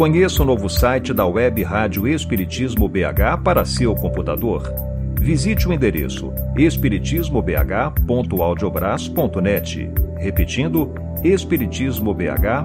Conheça o novo site da Web Rádio Espiritismo BH para seu computador. Visite o endereço espiritismobh.audiobras.net. Repetindo, espiritismobh.audiobras.net.